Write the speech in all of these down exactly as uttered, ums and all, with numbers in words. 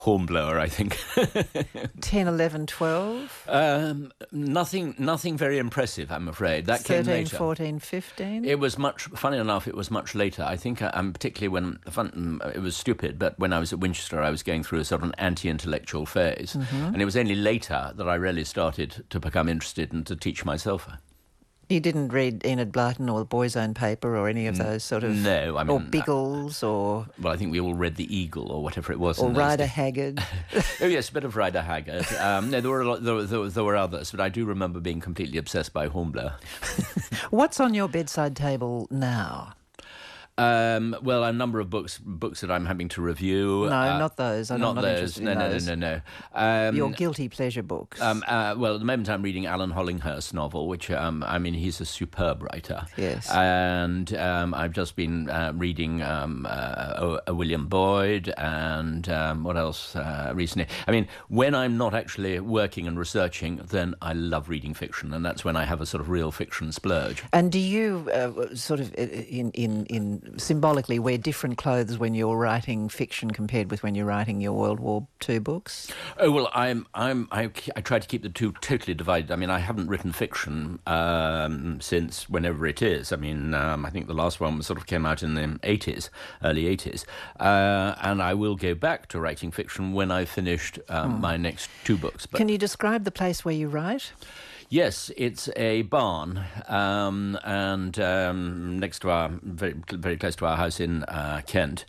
Hornblower, I think. ten, eleven, twelve? Um, nothing nothing very impressive, I'm afraid. That thirteen, came later. fourteen, fifteen? It was much, funny enough, it was much later. I think, um, particularly when, fun, it was stupid, but when I was at Winchester, I was going through a sort of an anti-intellectual phase. Mm-hmm. And it was only later that I really started to become interested and to teach myself. You didn't read Enid Blyton or the Boy's Own Paper or any of those sort of... No, I mean... Or Biggles or... Well, I think we all read The Eagle or whatever it was. Or Rider Haggard. Oh, yes, a bit of Rider Haggard. Um, no, there were, a lot, there, were, there, were, there were others, but I do remember being completely obsessed by Hornblower. What's on your bedside table now? Um, well, a number of books books that I'm having to review. No, uh, not those. I'm not, not those. interested No, in no, those. no, no, no. Um, Your guilty pleasure books. Um, uh, well, at the moment I'm reading Alan Hollinghurst's novel, which, um, I mean, he's a superb writer. Yes. And um, I've just been uh, reading um, uh, a, a William Boyd and um, what else uh, recently. I mean, when I'm not actually working and researching, then I love reading fiction, and that's when I have a sort of real fiction splurge. And do you uh, sort of, in, in, in symbolically, wear different clothes when you're writing fiction compared with when you're writing your World War Two books? Oh, well, I'm, I'm, I, I try to keep the two totally divided. I mean, I haven't written fiction um, since whenever it is. I mean, um, I think the last one sort of came out in the eighties, early eighties. Uh, and I will go back to writing fiction when I've finished um, hmm. my next two books. But can you describe the place where you write? Yes, it's a barn, um, and um, next to our, very, very close to our house in uh, Kent,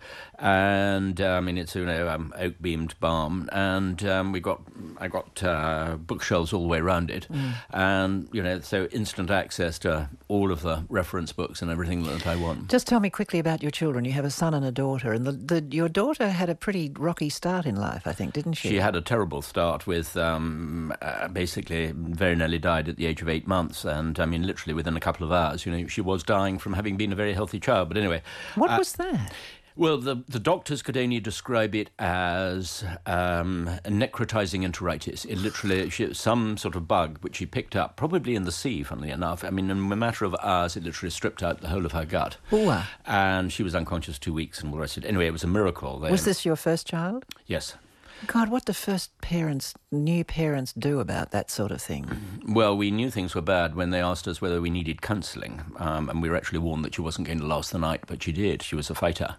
and uh, I mean it's you know um, oak beamed barn, and um, we got I got uh, bookshelves all the way around it, mm. and you know so instant access to all of the reference books and everything that I want. Just tell me quickly about your children. You have a son and a daughter, and the, the your daughter had a pretty rocky start in life, I think, didn't she? She had a terrible start with um, uh, basically very nearly died at the age of eight months, and I mean literally within a couple of hours, you know, she was dying from having been a very healthy child. But anyway, what uh, was that? Well, the the doctors could only describe it as um, necrotizing enteritis. It literally she, some sort of bug which she picked up, probably in the sea. Funnily enough, I mean, in a matter of hours, it literally stripped out the whole of her gut, Ooh. And she was unconscious two weeks and all the rest of it. Anyway, it was a miracle. They, was this your first child? Yes. God, what do first parents, new parents do about that sort of thing? Well, we knew things were bad when they asked us whether we needed counselling, um, and we were actually warned that she wasn't going to last the night, but she did. She was a fighter.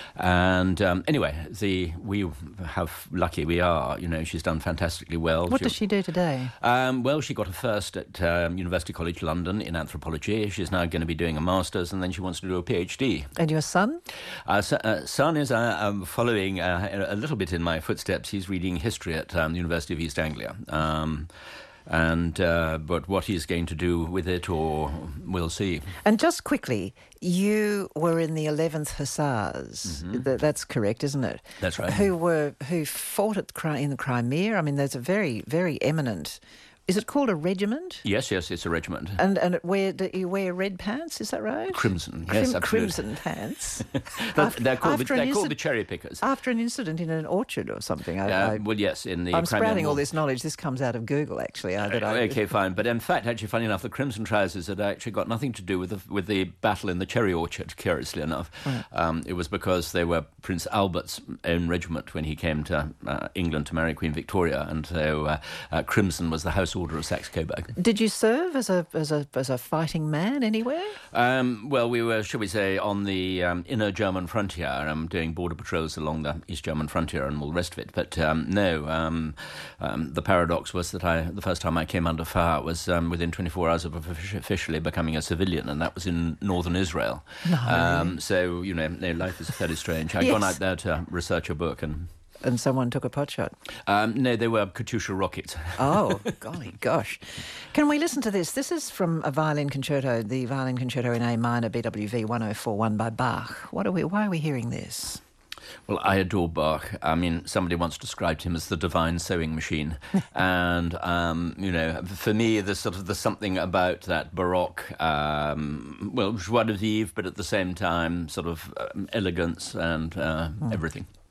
And um, anyway, the we have, lucky we are, you know, she's done fantastically well. What she, does she do today? Um, well, she got a first at um, University College London in anthropology. She's now going to be doing a master's, and then she wants to do a PhD. And your son? Our so, uh, son is uh, um, following uh, a little bit in my footsteps. He's reading history at um, the University of East Anglia. Um, and uh, but what he's going to do with it, or we'll see. And just quickly, you were in the eleventh Hussars. Mm-hmm. Th- that's correct, isn't it? That's right. Who were who fought at the, in the Crimea? I mean, there's a very, very eminent. Is it called a regiment? Yes, yes, it's a regiment. And and it wear, do you wear red pants, is that right? Crimson, Crim- yes, absolutely. Crimson pants. after, they're called, the, they're called inci- the cherry pickers. After an incident in an orchard or something. I, uh, I, well, yes, in the I'm Crimean sprouting War. all this knowledge. This comes out of Google, actually. I, that I, okay, fine. But in fact, actually, funny enough, the Crimson Trousers had actually got nothing to do with the, with the battle in the cherry orchard, curiously enough. Right. Um, it was because they were Prince Albert's own regiment when he came to uh, England to marry Queen Victoria, and so uh, uh, Crimson was the House Order of Saxe-Coburg. Did you serve as a as a as a fighting man anywhere? Um, well, we were, shall we say, on the um, inner German frontier, um, doing border patrols along the East German frontier and all the rest of it. But um, no, um, um, the paradox was that I the first time I came under fire was um, within twenty-four hours of officially becoming a civilian, and that was in northern Israel. No. Um, so you know, no, life is fairly strange. I'd Yes. gone out there to research a book and. And someone took a pot shot? Um, no, they were Katyusha rockets. Oh, golly gosh. Can we listen to this? This is from a violin concerto, the violin concerto in A minor, B W V one oh four one by Bach. What are we? Why are we hearing this? Well, I adore Bach. I mean, somebody once described him as the divine sewing machine. and, um, you know, for me, there's sort of there's something about that Baroque, um, well, joie de vivre, but at the same time, sort of um, elegance and uh, mm. everything.